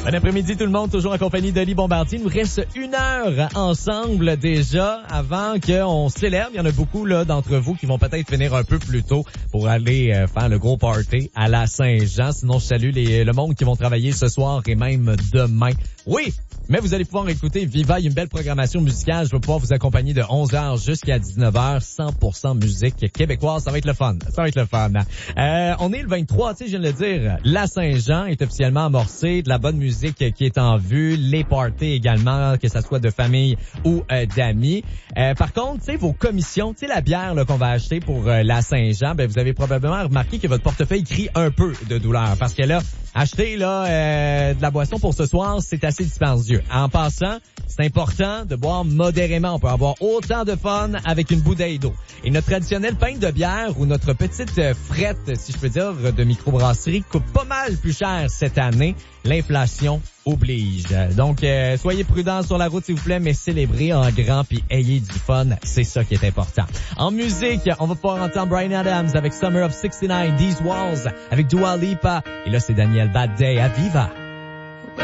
Bon après-midi tout le monde, toujours en compagnie d'Oli Bombardier. Il nous reste 1 heure ensemble déjà avant qu'on célèbre. Il y en a beaucoup là d'entre vous qui vont peut-être finir un peu plus tôt pour aller faire le gros party à la Saint-Jean. Sinon, je salue le monde qui vont travailler ce soir et même demain. Oui, mais vous allez pouvoir écouter Viva, il y a une belle programmation musicale. Je vais pouvoir vous accompagner de 11h jusqu'à 19h, 100% musique québécoise. Ça va être le fun. Ça va être le fun. On est le 23, tu sais, je viens de le dire. La Saint-Jean est officiellement amorcée, de la bonne musique qui est en vue, les parties également, que ça soit de famille ou d'amis. Par contre, tu sais, vos commissions, tu sais, la bière là, qu'on va acheter pour la Saint-Jean, ben vous avez probablement remarqué que votre portefeuille crie un peu de douleur. Parce que là, acheter là de la boisson pour ce soir, c'est assez dispendieux. En passant, c'est important de boire modérément. On peut avoir autant de fun avec une bouteille d'eau. Et notre traditionnel pinte de bière ou notre petite frette, si je peux dire, de microbrasserie coûte pas mal plus cher cette année. L'inflation oblige. Donc, soyez prudents sur la route, s'il vous plaît, mais célébrez en grand puis ayez du fun. C'est ça qui est important. En musique, on va pouvoir entendre Bryan Adams avec Summer of '69, These Walls, avec Dua Lipa. Et là, c'est Daniel Bad Day à Viva.